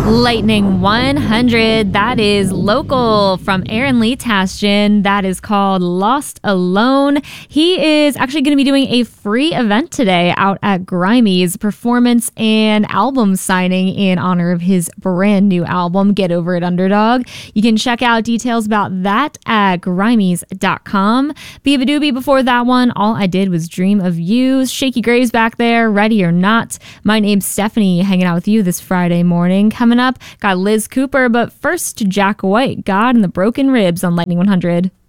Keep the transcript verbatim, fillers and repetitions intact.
Lightning one hundred, that is local from Aaron Lee Tashin. That is called Lost Alone. He is actually going to be doing a free event today out at Grimey's, performance and album signing in honor of his brand new album, Get Over It Underdog. You can check out details about that at grimeys dot com. Beaver Doobie before that one, All I Did Was Dream of You. Shaky Graves back there, Ready or Not. My name's Stephanie, hanging out with you this Friday morning. Coming up, got Liz Cooper, but first, Jack White, God and the Broken Ribs on Lightning one hundred.